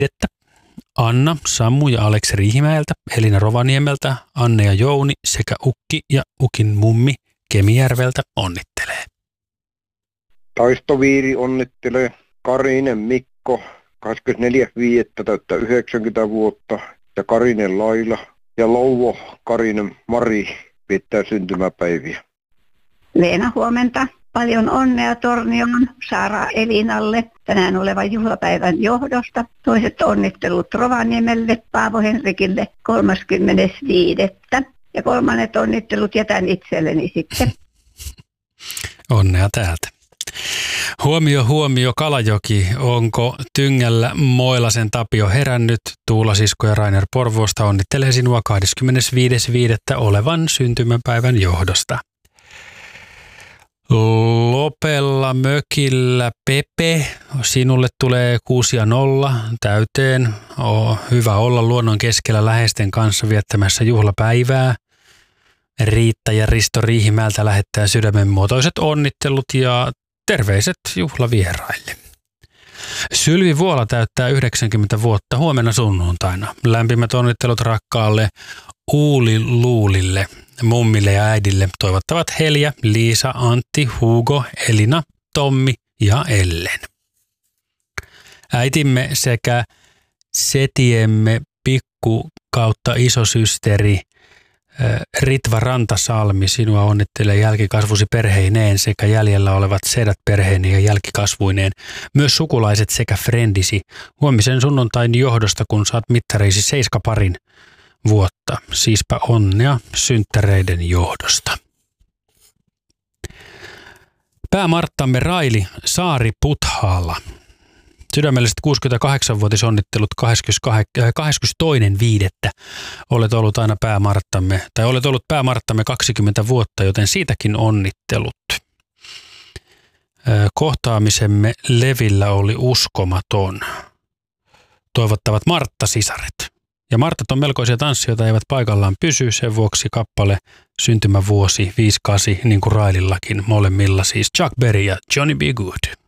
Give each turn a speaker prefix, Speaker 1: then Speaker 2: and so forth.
Speaker 1: Anna, Sammu ja Aleksi Riihimäeltä, Elina Rovaniemeltä, Anne ja Jouni sekä Ukki ja Ukin mummi Kemijärveltä onnittelee.
Speaker 2: Taisto Viiri onnittelee. Karinen Mikko 24.5. täyttää 90 vuotta ja Karinen Laila ja Louvo Karinen Mari viettää syntymäpäiviä.
Speaker 3: Leena, huomenta. Paljon onnea Tornioon Saara Elinalle tänään olevan juhlapäivän johdosta. Toiset onnittelut Rovaniemelle, Paavo Henrikille 35. Ja kolmannet onnittelut jätän itselleni sitten.
Speaker 1: Onnea täältä. Huomio Kalajoki. Onko Tyngällä Moilasen Tapio herännyt? Tuula Sisko ja Rainer Porvoosta onnittelee sinua 25.5. olevan syntymäpäivän johdosta. Lopella mökillä Pepe, sinulle tulee 6 ja 0 täyteen. Hyvä olla luonnon keskellä läheisten kanssa viettämässä juhlapäivää. Riitta ja Risto Riihimäeltä lähettää sydämenmuotoiset onnittelut ja terveiset juhlavieraille. Sylvi Vuola täyttää 90 vuotta huomenna sunnuntaina. Lämpimät onnittelut rakkaalle Uuli Luulille, mummille ja äidille toivottavat Helja, Liisa, Antti, Hugo, Elina, Tommi ja Ellen. Äitimme sekä setiemme pikku kautta isosysteri Ritva Rantasalmi sinua onnittelee jälkikasvusi perheineen sekä jäljellä olevat sedät perheineen ja jälkikasvuineen. Myös sukulaiset sekä frendisi huomisen sunnuntain johdosta, kun saat mittareisi 7 vuotta. Siispä onnea synttäreiden johdosta. Päämarttamme Raili Saari Puthaalla. Sydämelliset 68-vuotisonnittelut 22.5. Olet ollut aina päämarttamme, tai olet ollut päämarttamme 20 vuotta, joten siitäkin onnittelut. Kohtaamisemme Levillä oli uskomaton. Toivottavat Martta-sisaret. Ja Martat on melkoisia tanssijoita, eivät paikallaan pysy, sen vuoksi kappale syntymävuosi 58, niin kuin Railillakin, molemmilla siis Chuck Berry ja Johnny B. Good.